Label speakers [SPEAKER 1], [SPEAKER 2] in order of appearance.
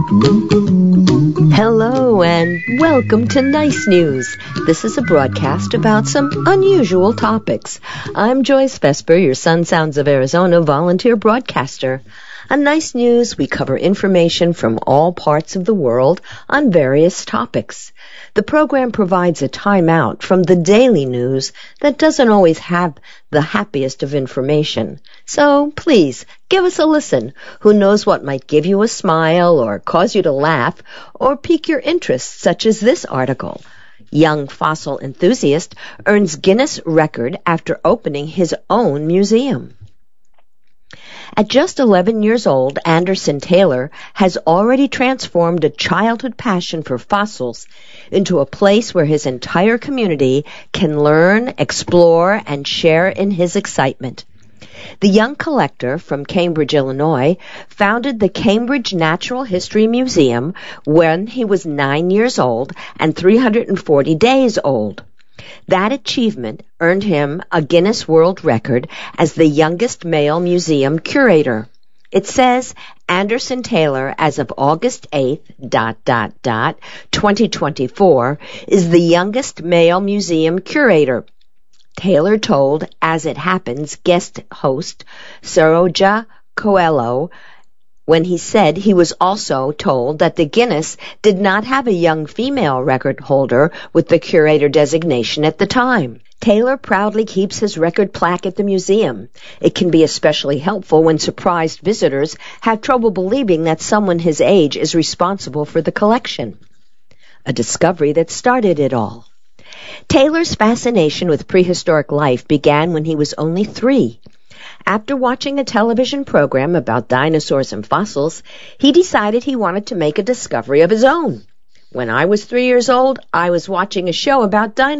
[SPEAKER 1] Hello and welcome to Nice News. This is a broadcast about some unusual topics. I'm Joyce Vesper, your Sun Sounds of Arizona volunteer broadcaster. On Nice News, we cover information from all parts of the world on various topics. The program provides a timeout from the daily news that doesn't always have the happiest of information. So please, give us a listen. Who knows what might give you a smile or cause you to laugh or pique your interest, such as this article. Young fossil enthusiast earns Guinness record after opening his own museum. At just 11 years old, Anderson Taylor has already transformed a childhood passion for fossils into a place where his entire community can learn, explore, and share in his excitement. The young collector from Cambridge, Illinois, founded the Cambridge Natural History Museum when he was 9 years old and 340 days old. That achievement earned him a Guinness World Record as the youngest male museum curator. It says Anderson Taylor, as of August 8th, 2024, is the youngest male museum curator. Taylor told As It Happens guest host Saroja Coelho when he said he was also told that the Guinness did not have a young female record holder with the curator designation at the time. Taylor proudly keeps his record plaque at the museum. It can be especially helpful when surprised visitors have trouble believing that someone his age is responsible for the collection. A discovery that started it all. Taylor's fascination with prehistoric life began when he was only 3. After watching a television program about dinosaurs and fossils, he decided he wanted to make a discovery of his own. When I was 3 years old, I was watching a show about dinosaurs.